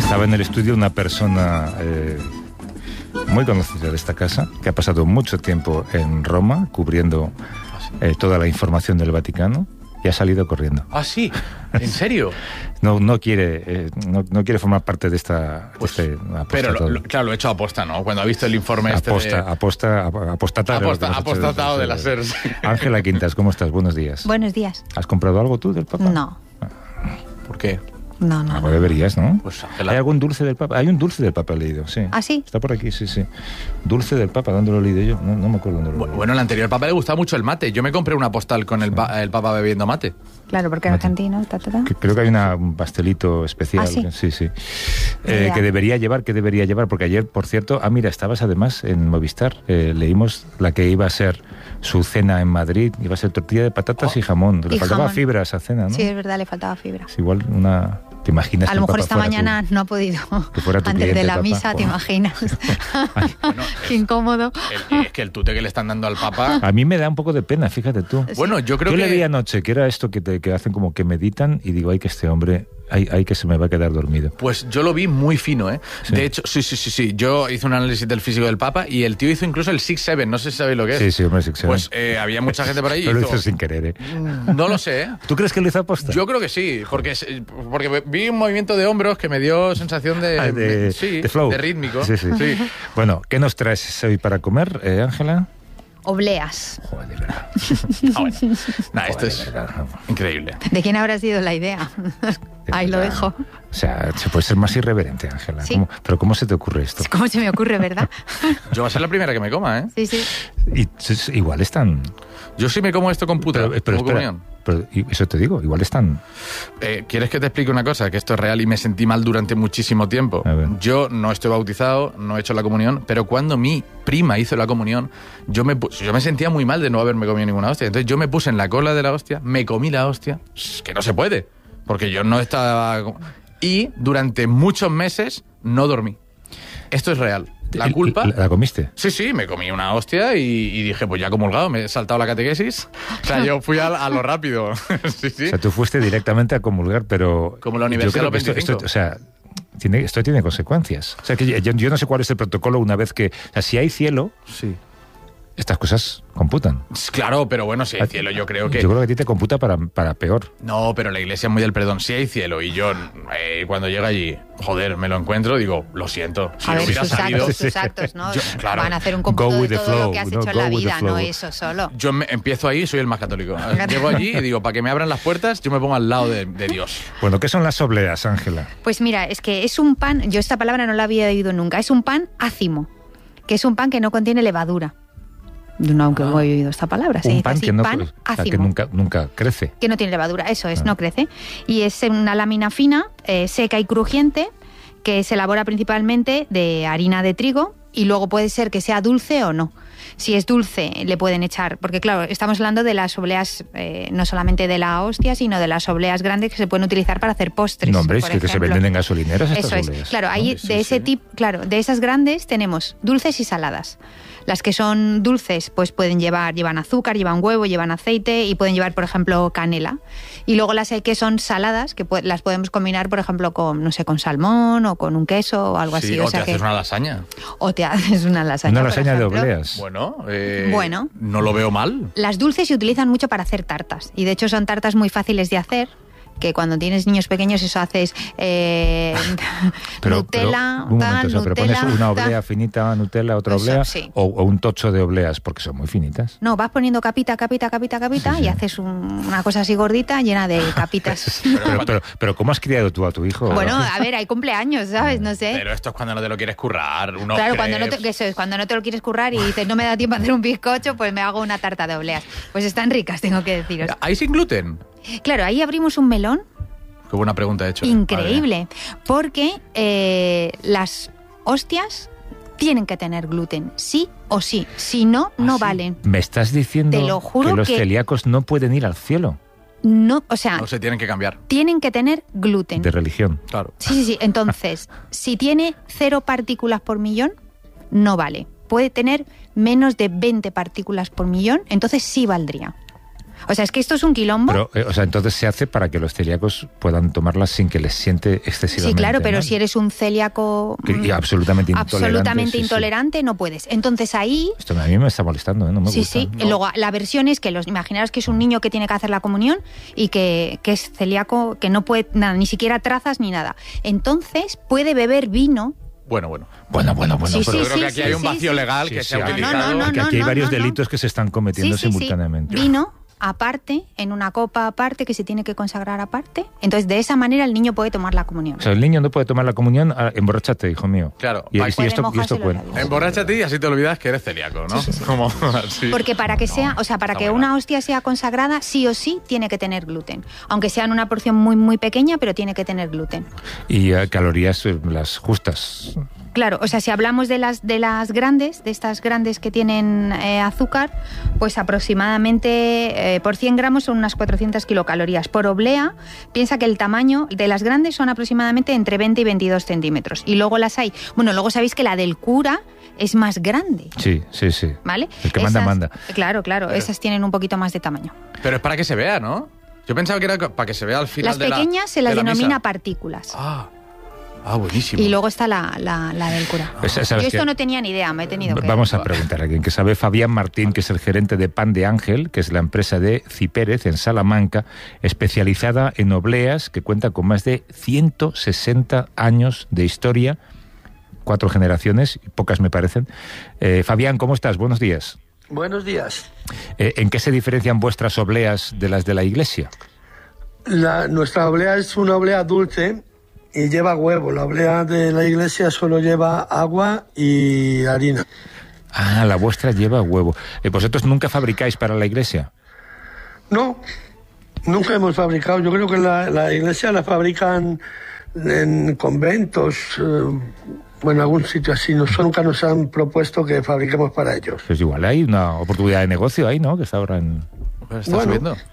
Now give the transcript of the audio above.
Estaba en el estudio una persona muy conocida de esta casa, que ha pasado mucho tiempo en Roma cubriendo toda la información del Vaticano y ha salido corriendo. ¿Ah, sí? ¿En serio? No quiere formar parte de esta... Pues, pero claro, lo he hecho aposta, ¿no? Cuando ha visto el informe apostatado de la SER. Ángela Quintas, ¿cómo estás? Buenos días. Buenos días. ¿Has comprado algo tú del Papa? No. ¿Por qué? No. Algo deberías, ¿no? Pues, Ángela. ¿Hay algún dulce del Papa? Hay un dulce del Papa leído, sí. ¿Ah, sí? Está por aquí, sí. Dulce del Papa, ¿dónde lo he leído yo? No me acuerdo dónde lo he leído. Bueno, al anterior Papa le gustaba mucho el mate. Yo me compré una postal con el Papa bebiendo mate. Claro, porque era argentino. Creo que hay un pastelito especial. ¿Ah, sí? Sí. Que debería llevar, porque ayer, por cierto... mira, estabas además en Movistar. Leímos la que iba a ser su cena en Madrid. Iba a ser tortilla de patatas y jamón. Le faltaba fibra a esa cena, ¿no? Sí, es verdad, le faltaba fibra. Es igual una... ¿Te imaginas? A lo mejor esta mañana no ha podido. Antes de la misa, ¿te imaginas? Bueno, qué incómodo. Es que el tute que le están dando al Papa... A mí me da un poco de pena, fíjate tú. Bueno, yo creo que... Yo le vi anoche, que era esto que hacen como que meditan y digo, ay, que este hombre... Hay que se me va a quedar dormido. Pues yo lo vi muy fino, ¿eh? ¿Sí? De hecho, sí. Yo hice un análisis del físico del Papa y el tío hizo incluso el 6-7, no sé si sabéis lo que es. Sí, hombre, 6-7. Pues había mucha gente por ahí. Pero lo hizo sin querer, ¿eh? No lo sé, ¿eh? ¿Tú crees que lo hizo aposta? Yo creo que sí, porque vi un movimiento de hombros que me dio sensación de flow. De rítmico. Sí. Bueno, ¿qué nos traes hoy para comer, Ángela? Obleas. Joder, de verdad. Esto es increíble. ¿De quién habrá sido la idea? Ahí lo dejo. O sea, se puede ser más irreverente, Ángela. ¿Sí? ¿Pero cómo se te ocurre esto? ¿Cómo se me ocurre, verdad? Yo va a ser la primera que me coma, ¿eh? Sí. Y igual están... Yo sí me como esto con puta. Pero espera, eso te digo, igual están... ¿Quieres que te explique una cosa? Que esto es real y me sentí mal durante muchísimo tiempo. Yo no estoy bautizado, no he hecho la comunión, pero cuando mi prima hizo la comunión, yo me sentía muy mal de no haberme comido ninguna hostia. Entonces yo me puse en la cola de la hostia, me comí la hostia, que no se puede, porque yo no estaba... Y durante muchos meses no dormí. Esto es real. La culpa... ¿La comiste? Sí, me comí una hostia y dije, pues ya comulgado, me he saltado la catequesis. O sea, yo fui a lo rápido. Sí. O sea, tú fuiste directamente a comulgar, pero... Como la Universidad de los 25. Esto tiene consecuencias. O sea, que yo no sé cuál es el protocolo una vez que... O sea, si hay cielo... Sí. Estas cosas computan. Claro, pero bueno, si hay cielo, yo creo que a ti te computa para peor. No, pero la iglesia es muy del perdón. Si hay cielo y yo cuando llega allí, joder, me lo encuentro, digo, lo siento. Si a ver, hubiera salido... sus actos, ¿no? Claro, van a hacer un cómputo de todo flow, lo que has hecho en la vida, no eso solo. Yo empiezo ahí, soy el más católico. Llego allí y digo, para que me abran las puertas, yo me pongo al lado de Dios. Bueno, ¿qué son las obleas, Ángela? Pues mira, es que es un pan, yo esta palabra no la había oído nunca, es un pan ácimo, que es un pan que no contiene levadura. No, aunque no he oído esta palabra. Un pan que nunca crece. Que no tiene levadura, eso es, no crece. Y es una lámina fina, seca y crujiente, que se elabora principalmente de harina de trigo y luego puede ser que sea dulce o no. Si es dulce, le pueden echar, porque claro, estamos hablando de las obleas, no solamente de la hostia, sino de las obleas grandes que se pueden utilizar para hacer postres. No, hombre, es que se venden en gasolineras estas obleas. Eso es, claro, ahí tipo, claro, de esas grandes tenemos dulces y saladas. Las que son dulces, pues llevan azúcar, llevan huevo, llevan aceite y pueden llevar, por ejemplo, canela. Y luego las que son saladas, que las podemos combinar, por ejemplo, con salmón o con un queso o algo así. O te haces una lasaña. O te haces una lasaña. Una lasaña de obleas. Bueno, no lo veo mal. Las dulces se utilizan mucho para hacer tartas. Y de hecho son tartas muy fáciles de hacer. Que cuando tienes niños pequeños eso haces Nutella, pero pones una oblea finita, Nutella, otra oblea, sí. o un tocho de obleas, porque son muy finitas. No, vas poniendo capita y haces una cosa así gordita llena de capitas. pero ¿cómo has criado tú a tu hijo? Bueno, a ver, hay cumpleaños, ¿sabes? No sé. Pero esto es cuando no te lo quieres currar. Claro, cuando no te lo quieres currar y dices, no me da tiempo a hacer un bizcocho, pues me hago una tarta de obleas. Pues están ricas, tengo que deciros. ¿Hay sin gluten? Claro, ahí abrimos un melón. Qué buena pregunta he hecho. Increíble, porque las hostias tienen que tener gluten, sí o sí. Si no, no valen. ¿Me estás diciendo Te lo juro que los celíacos no pueden ir al cielo? No, o sea... No se tienen que cambiar. Tienen que tener gluten. De religión. Claro. Sí. Entonces, si tiene 0 partículas por millón, no vale. Puede tener menos de 20 partículas por millón, entonces sí valdría. O sea, es que esto es un quilombo. Pero, o sea, entonces se hace para que los celíacos puedan tomarlas sin que les siente excesivamente. Sí, claro, pero mal. si eres un celíaco absolutamente intolerante, no puedes. Entonces ahí... Esto a mí me está molestando, ¿eh? No me gusta. Sí. No. Luego, la versión es que imaginaros que es un niño que tiene que hacer la comunión y que es celíaco, que no puede nada, ni siquiera trazas ni nada. Entonces puede beber vino. Bueno. Sí, pero creo que aquí hay un vacío legal que se ha utilizado. Porque aquí hay varios delitos que se están cometiendo simultáneamente. Vino aparte, en una copa aparte, que se tiene que consagrar aparte. Entonces, de esa manera el niño puede tomar la comunión. O sea, el niño no puede tomar la comunión, emborráchate, hijo mío. Claro. Y esto cuenta. Emborráchate y así te olvidas que eres celíaco, ¿no? Sí. Como así. Porque para que una hostia sea consagrada, sí o sí tiene que tener gluten. Aunque sea en una porción muy, muy pequeña, pero tiene que tener gluten. Y calorías las justas. Claro, o sea, si hablamos de las grandes, de estas grandes que tienen azúcar, pues aproximadamente por 100 gramos son unas 400 kilocalorías. Por oblea, piensa que el tamaño de las grandes son aproximadamente entre 20 y 22 centímetros. Y luego luego sabéis que la del cura es más grande. Sí. ¿Vale? El que manda. Claro, esas tienen un poquito más de tamaño. Pero es para que se vea, ¿no? Yo pensaba que era para que se vea al final de la Las pequeñas se las denomina partículas. Buenísimo. Y luego está la del cura. Yo esto no tenía ni idea, me he tenido que... Vamos a preguntar a alguien que sabe. Fabián Martín, que es el gerente de Pan de Ángel, que es la empresa de Cipérez en Salamanca, especializada en obleas, que cuenta con más de 160 años de historia, 4 generaciones, pocas me parecen. Fabián, ¿cómo estás? Buenos días. Buenos días. ¿En qué se diferencian vuestras obleas de las de la iglesia? Nuestra oblea es una oblea dulce y lleva huevo. La oblea de la iglesia solo lleva agua y harina. La vuestra lleva huevo. ¿Vosotros nunca fabricáis para la iglesia? No, nunca hemos fabricado. Yo creo que la iglesia la fabrican en conventos, en algún sitio así. Nunca nos han propuesto que fabriquemos para ellos. Pues igual hay una oportunidad de negocio ahí, ¿no? Que está ahora en... ¿Estás subiendo?